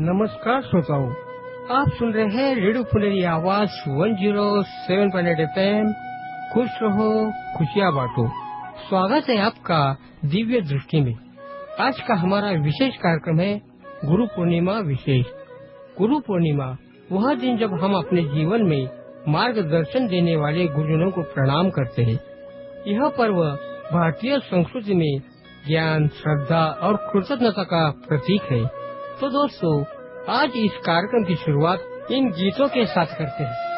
नमस्कार श्रोताओं, आप सुन रहे हैं रेडियो पुनेरी आवाज 107.8 FM। खुश रहो, खुशियाँ बांटो। स्वागत है आपका दिव्य दृष्टि में। आज का हमारा विशेष कार्यक्रम है गुरु पूर्णिमा विशेष। गुरु पूर्णिमा वह दिन जब हम अपने जीवन में मार्गदर्शन देने वाले गुरुजनों को प्रणाम करते हैं। यह पर्व भारतीय संस्कृति में ज्ञान, श्रद्धा और कृतज्ञता का प्रतीक है। तो दोस्तों, आज इस कार्यक्रम की शुरुआत इन गीतों के साथ करते हैं।